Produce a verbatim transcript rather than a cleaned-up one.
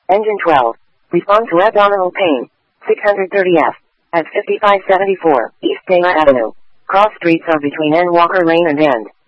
Engine twelve. Respond to abdominal pain. six thirty F. At fifty-five seventy-four East Dana Avenue. Cross streets are between N. Walker Lane and End.